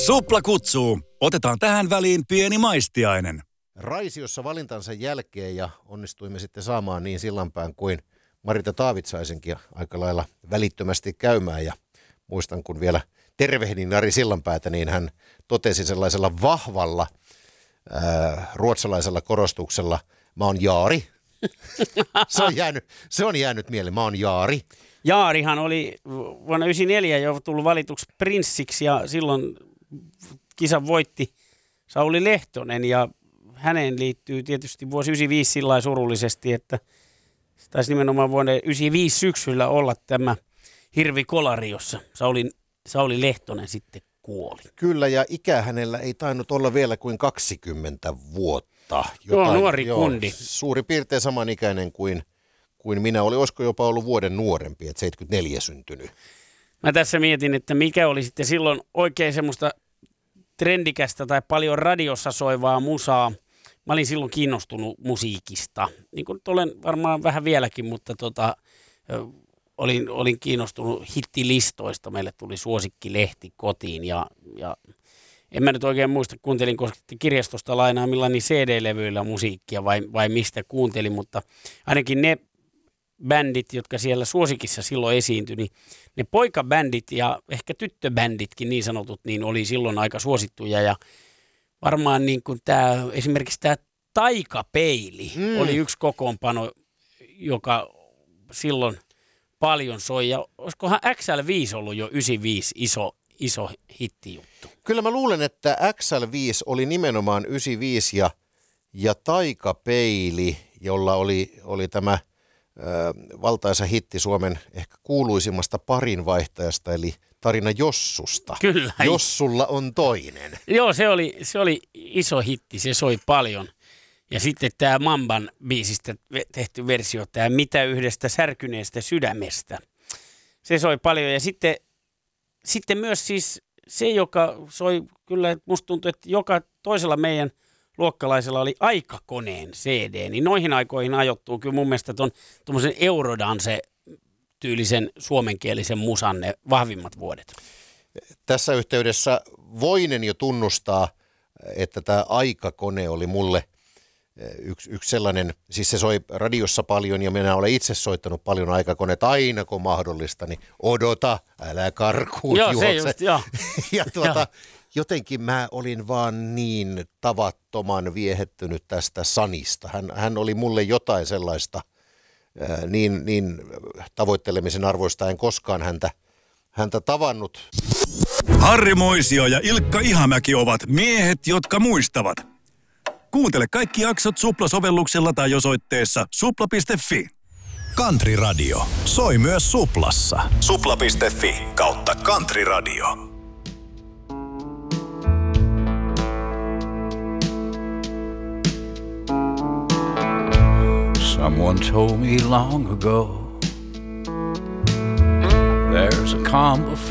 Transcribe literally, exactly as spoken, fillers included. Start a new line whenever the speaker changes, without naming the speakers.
Supla kutsuu. Otetaan tähän väliin pieni maistiainen.
Raisiossa valintansa jälkeen ja onnistuimme sitten saamaan niin Sillanpään kuin Marita Taavitsaisenkin aika lailla välittömästi käymään. Ja muistan, kun vielä tervehdin Jari Sillanpäätä, niin hän totesi sellaisella vahvalla ää, ruotsalaisella korostuksella, mä oon Jaari. se, on jäänyt, se on jäänyt mieleen, mä oon Jaari.
Jaarihan oli vuonna yhdeksänkymmentäneljä jo tullut valituksi prinssiksi ja silloin kisan voitti Sauli Lehtonen ja häneen liittyy tietysti vuosi yhdeksänkymmentäviisi sillä lailla surullisesti, että taisi nimenomaan vuonna yhdeksänkymmentäviisi syksyllä olla tämä hirvikolari, jossa Sauli, Sauli Lehtonen sitten kuoli.
Kyllä, ja ikä hänellä ei tainnut olla vielä kuin kaksikymmentä vuotta.
Jotain, joo, nuori joo, kundi.
Suurin piirtein samanikäinen kuin, kuin minä oli. Olisiko jopa ollut vuoden nuorempi, että seitsemänkymmentäneljä syntynyt.
Mä tässä mietin, että mikä oli sitten silloin oikein semmoista trendikästä tai paljon radiossa soivaa musaa. Mä olin silloin kiinnostunut musiikista, niin kuin olen varmaan vähän vieläkin, mutta tota, olin, olin kiinnostunut hittilistoista. Meille tuli suosikkilehti kotiin ja, ja en mä nyt oikein muista, kuuntelin koska kirjastosta lainaamillani C D-levyillä musiikkia vai, vai mistä kuuntelin, mutta ainakin ne bändit, jotka siellä suosikissa silloin esiintyi, niin ne poikabändit ja ehkä tyttöbänditkin niin sanotut, niin oli silloin aika suosittuja ja varmaan niin kuin tämä, esimerkiksi tämä Taikapeili mm. oli yksi kokoonpano, joka silloin paljon soi. Ja olisikohan X L viisi ollut jo yhdeksänkymmentäviisi iso, iso hittijuttu?
Kyllä mä luulen, että X L viisi oli nimenomaan yhdeksänkymmentäviisi ja, ja Taikapeili, jolla oli, oli tämä ö, valtaisa hitti Suomen ehkä kuuluisimmasta parinvaihtajasta, eli tarina Jossusta.
Kyllä.
Jossulla on toinen.
Joo, se oli, se oli iso hitti, se soi paljon. Ja sitten tämä Mamban biisistä tehty versio, tämä Mitä yhdestä särkyneestä sydämestä. Se soi paljon ja sitten, sitten myös siis se, joka soi, kyllä musta tuntuu, että joka toisella meidän luokkalaisella oli Aikakoneen C D, niin noihin aikoihin ajoittuu kyllä mun mielestä ton tuommoisen Eurodance tyylisen suomenkielisen musan ne vahvimmat vuodet.
Tässä yhteydessä voinen jo tunnustaa, että tämä Aikakone oli mulle yksi, yksi sellainen, siis se soi radiossa paljon ja minä olen itse soittanut paljon Aikakoneet aina kun mahdollista, niin odota, älä karkuun
joo,
juokse.
Se just, joo.
ja tuota, jotenkin mä olin vaan niin tavattoman viehettynyt tästä Sanista. Hän, hän oli mulle jotain sellaista ää, niin, niin tavoittelemisen arvoista, en koskaan häntä, häntä tavannut.
Harri Moisio ja Ilkka Ihamäki ovat miehet, jotka muistavat. Kuuntele kaikki jaksot Supla-sovelluksella tai osoitteessa supla piste fi.
Country Radio. Soi myös Suplassa. supla piste fi kautta Country Radio.
Someone told me long ago there's a calm before